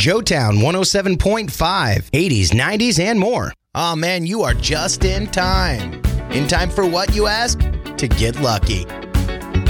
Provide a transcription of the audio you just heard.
Joetown 107.5, 80s, 90s, and more. Aw, man, you are just in time. In time for what, you ask? To get lucky.